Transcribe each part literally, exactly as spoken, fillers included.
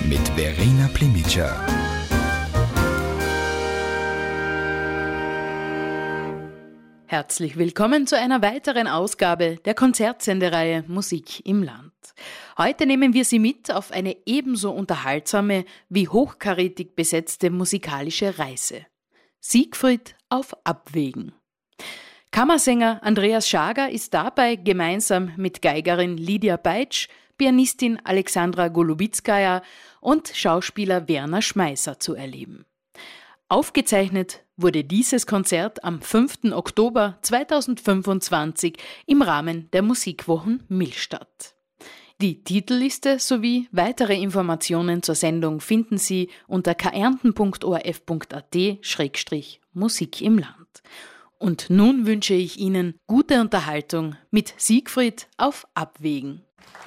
mit Verena Plimica. Herzlich willkommen zu einer weiteren Ausgabe der Konzertsendereihe Musik im Land. Heute nehmen wir Sie mit auf eine ebenso unterhaltsame wie hochkarätig besetzte musikalische Reise. Siegfried auf Abwägen. Kammersänger Andreas Schager ist dabei gemeinsam mit Geigerin Lydia Beitsch, Pianistin Alexandra Golubitskaja und Schauspieler Werner Schmeisser zu erleben. Aufgezeichnet wurde dieses Konzert am fünften Oktober zweitausendfünfundzwanzig im Rahmen der Musikwochen Millstatt. Die Titelliste sowie weitere Informationen zur Sendung finden Sie unter kärnten punkt o r f punkt a t schrägstrich Musik im Land. Und nun wünsche ich Ihnen gute Unterhaltung mit Siegfried auf Abwägen.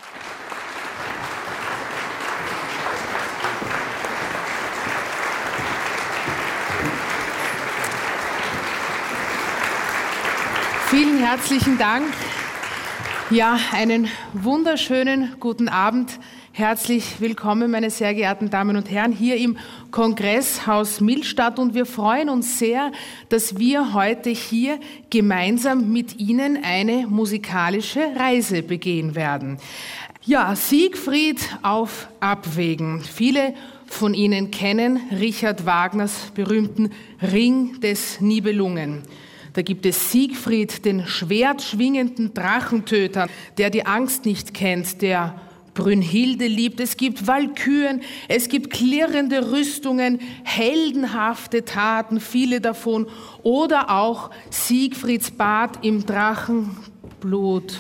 Vielen herzlichen Dank. Ja, einen wunderschönen guten Abend. Herzlich willkommen, meine sehr geehrten Damen und Herren, hier im Kongresshaus Millstatt. Und wir freuen uns sehr, dass wir heute hier gemeinsam mit Ihnen eine musikalische Reise begehen werden. Ja, Siegfried auf Abwägen. Viele von Ihnen kennen Richard Wagners berühmten Ring des Nibelungen. Da gibt es Siegfried, den schwertschwingenden Drachentöter, der die Angst nicht kennt, der Brünnhilde liebt. Es gibt Walküren, es gibt klirrende Rüstungen, heldenhafte Taten, viele davon. Oder auch Siegfrieds Bad im Drachenblut.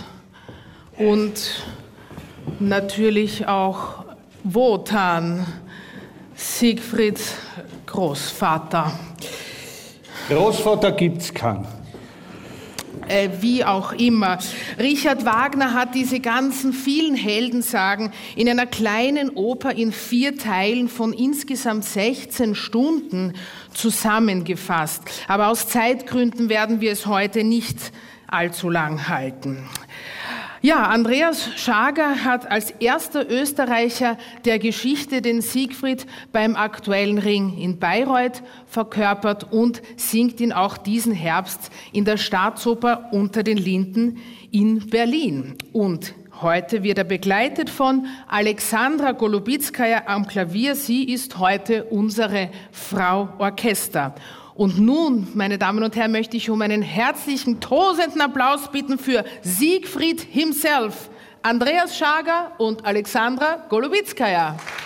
Und natürlich auch Wotan, Siegfrieds Großvater. Großvater gibt's keinen. Äh, wie auch immer. Richard Wagner hat diese ganzen vielen Heldensagen in einer kleinen Oper in vier Teilen von insgesamt sechzehn Stunden zusammengefasst. Aber aus Zeitgründen werden wir es heute nicht allzu lang halten. Ja, Andreas Schager hat als erster Österreicher der Geschichte den Siegfried beim Aktuellen Ring in Bayreuth verkörpert und singt ihn auch diesen Herbst in der Staatsoper Unter den Linden in Berlin. Und heute wird er begleitet von Alexandra Golubitskaja am Klavier. Sie ist heute unsere Frau Orchester. Und nun, meine Damen und Herren, möchte ich um einen herzlichen, tosenden Applaus bitten für Siegfried himself, Andreas Schager und Alexandra Golubitskaja.